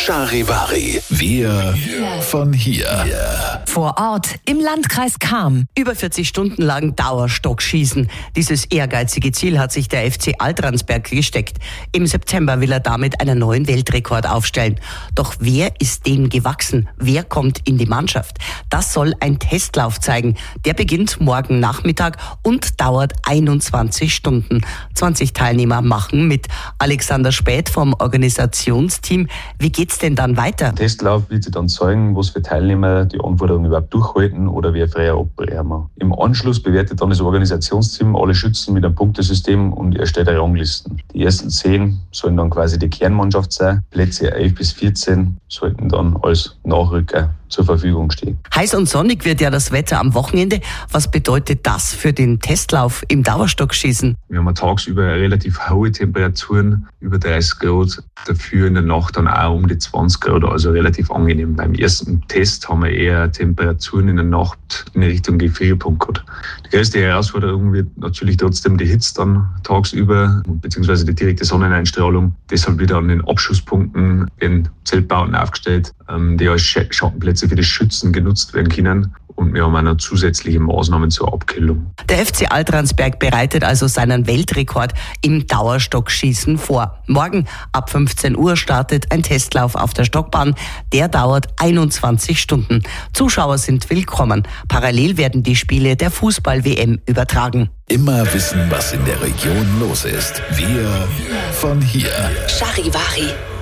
Charivari. Wir von hier. Vor Ort im Landkreis Cham. Über 40 Stunden lang Dauerstockschießen. Dieses ehrgeizige Ziel hat sich der FC Altransberg gesteckt. Im September will er damit einen neuen Weltrekord aufstellen. Doch wer ist dem gewachsen? Wer kommt in die Mannschaft? Das soll ein Testlauf zeigen. Der beginnt morgen Nachmittag und dauert 21 Stunden. 20 Teilnehmer machen mit. Alexander Späth vom Organisationsteam. Wie geht's denn dann weiter? Der Testlauf wird sich dann zeigen, was für Teilnehmer die Anforderungen überhaupt durchhalten oder wie freier abbrechen. Im Anschluss bewertet dann das Organisationsteam alle Schützen mit einem Punktesystem und erstellt eine Ranglisten. Die ersten 10 sollen dann quasi die Kernmannschaft sein. Plätze 11 bis 14 sollten dann als Nachrücker zur Verfügung stehen. Heiß und sonnig wird ja das Wetter am Wochenende. Was bedeutet das für den Testlauf im Dauerstockschießen? Wir haben tagsüber relativ hohe Temperaturen, über 30 Grad, dafür in der Nacht dann auch um die 20 Grad, also relativ angenehm. Beim ersten Test haben wir eher Temperaturen in der Nacht in Richtung Gefrierpunkt gehabt. Die größte Herausforderung wird natürlich trotzdem die Hitze dann tagsüber, beziehungsweise die direkte Sonneneinstrahlung. Deshalb wieder an den Abschusspunkten werden Zeltbauten aufgestellt, die als Schattenplätze für die Schützen genutzt werden können. Und wir haben auch noch zusätzliche Maßnahmen zur Abkühlung. Der FC Altransberg bereitet also seinen Weltrekord im Dauerstockschießen vor. Morgen ab 15 Uhr startet ein Testlauf auf der Stockbahn. Der dauert 21 Stunden. Zuschauer sind willkommen. Parallel werden die Spiele der Fußball-WM übertragen. Immer wissen, was in der Region los ist. Wir von hier. Charivari.